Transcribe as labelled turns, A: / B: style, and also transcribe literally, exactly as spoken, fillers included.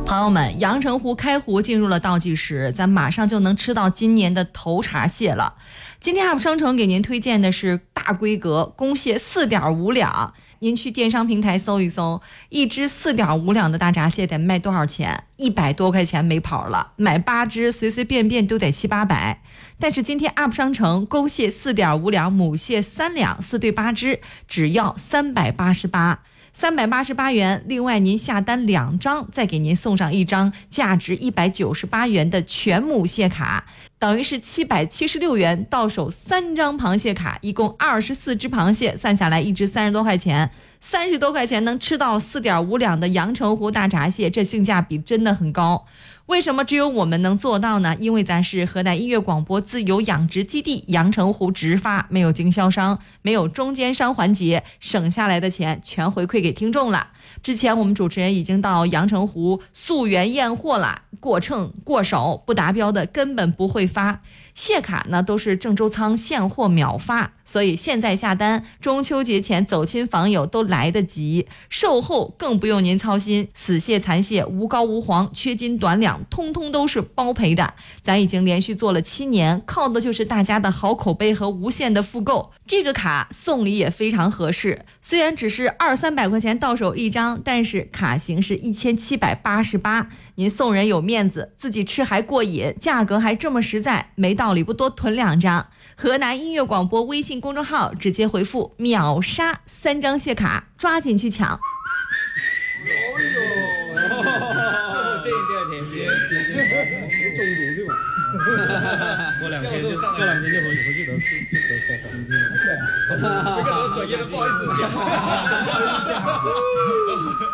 A: 朋友们，阳澄湖开湖进入了倒计时，咱马上就能吃到今年的头茬蟹了。今天 U P 商城给您推荐的是大规格公蟹 四点五两，您去电商平台搜一搜，一只 四点五两的大闸蟹得卖多少钱？一百多块钱没跑了，买八只随随便便都得七八百。但是今天 U P 商城公蟹 四点五两，母蟹三两，四对八只，只要三百八十八。三百八十八元，另外您下单两张，再给您送上一张价值一百九十八元的全母蟹卡，等于是七百七十六元，到手三张螃蟹卡，一共二十四只螃蟹，算下来一只三十多块钱，三十多块钱能吃到 四点五两的阳澄湖大闸蟹，这性价比真的很高。为什么只有我们能做到呢？因为咱是河南音乐广播自由养殖基地，阳澄湖直发，没有经销商，没有中间商环节，省下来的钱全回馈给听众了。之前我们主持人已经到阳澄湖溯源验货了，过秤过手不达标的根本不会发。蟹卡呢都是郑州仓现货秒发，所以现在下单，中秋节前走亲访友都来得及，售后更不用您操心，死蟹残蟹无膏无黄，缺斤短两，通通都是包赔的。咱已经连续做了七年，靠的就是大家的好口碑和无限的复购。这个卡送礼也非常合适，虽然只是二三百块钱到手一张，但是卡型是一千七百八十八，您送人有面子，自己吃还过瘾，价格还这么实在，没道理不多囤两张。河南音乐广播微信公众号直接回复秒杀三张蟹卡，抓紧去抢。
B: 哎呦，最后这一点点中毒对吧？过两天就过两天就回回去得就得烧烧。那个专业的不好意思讲。